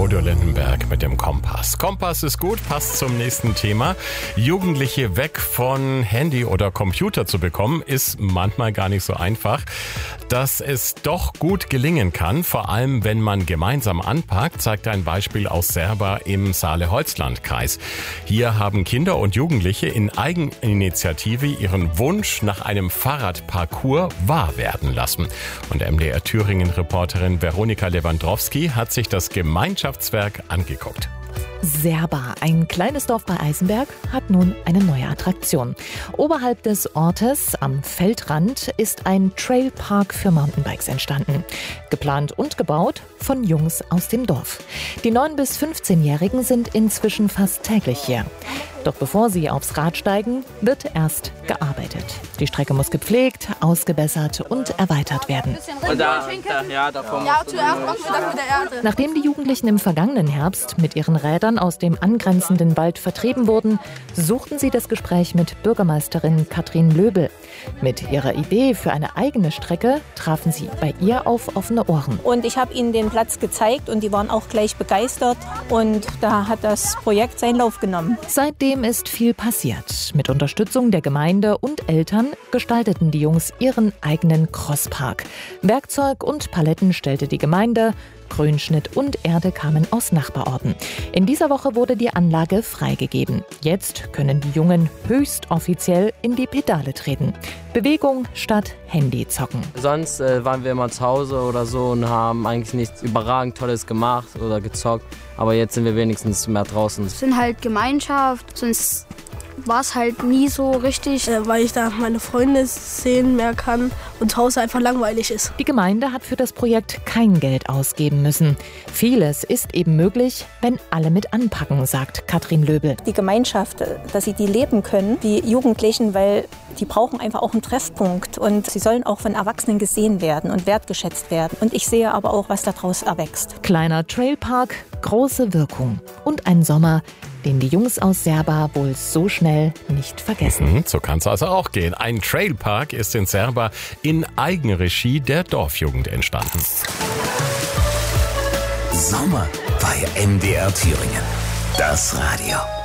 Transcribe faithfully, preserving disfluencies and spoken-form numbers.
Bodo Lindenberg mit dem Kompass. Kompass ist gut, passt zum nächsten Thema. Jugendliche weg von Handy oder Computer zu bekommen, ist manchmal gar nicht so einfach. Dass es doch gut gelingen kann, vor allem wenn man gemeinsam anpackt, zeigt ein Beispiel aus Serba im Saale-Holzland-Kreis. Hier haben Kinder und Jugendliche in Eigeninitiative ihren Wunsch nach einem Fahrradparcours wahr werden lassen. Und M D R Thüringen-Reporterin Veronika Lewandowski hat sich das Gemeinschaftswerk angeguckt. Serba, ein kleines Dorf bei Eisenberg, hat nun eine neue Attraktion. Oberhalb des Ortes, am Feldrand, ist ein Trailpark für Mountainbikes entstanden. Geplant und gebaut von Jungs aus dem Dorf. Die neun- bis fünfzehnjährigen sind inzwischen fast täglich hier. Doch bevor sie aufs Rad steigen, wird erst gearbeitet. Die Strecke muss gepflegt, ausgebessert und erweitert werden. Und da, da, ja, davon ja, zuerst machen wir das mit der Erde. Nachdem die Jugendlichen im vergangenen Herbst mit ihren Rädern aus dem angrenzenden Wald vertrieben wurden, suchten sie das Gespräch mit Bürgermeisterin Katrin Löbel. Mit ihrer Idee für eine eigene Strecke trafen sie bei ihr auf offene Ohren. Und ich habe ihnen den Platz gezeigt und die waren auch gleich begeistert. Und da hat das Projekt seinen Lauf genommen. Seitdem ist viel passiert. Mit Unterstützung der Gemeinde und Eltern gestalteten die Jungs ihren eigenen Crosspark. Werkzeug und Paletten stellte die Gemeinde. Grünschnitt und Erde kamen aus Nachbarorten. In dieser Woche wurde die Anlage freigegeben. Jetzt können die Jungen höchst offiziell in die Pedale treten. Bewegung statt Handyzocken. Sonst äh, waren wir immer zu Hause oder so und haben eigentlich nichts überragend Tolles gemacht oder gezockt. Aber jetzt sind wir wenigstens mehr draußen. Es sind halt Gemeinschaft, sonst war es halt nie so richtig, äh, weil ich da meine Freunde sehen mehr kann und zu Hause einfach langweilig ist. Die Gemeinde hat für das Projekt kein Geld ausgeben müssen. Vieles ist eben möglich, wenn alle mit anpacken, sagt Katrin Löbel. Die Gemeinschaft, dass sie die leben können, die Jugendlichen, weil die brauchen einfach auch einen Treffpunkt und sie sollen auch von Erwachsenen gesehen werden und wertgeschätzt werden. Und ich sehe aber auch, was daraus erwächst. Kleiner Trailpark, große Wirkung und ein Sommer, den die Jungs aus Serba wohl so schnell nicht vergessen. Mhm, so kann es also auch gehen. Ein Trailpark ist in Serba in Eigenregie der Dorfjugend entstanden. Sommer bei M D R Thüringen. Das Radio.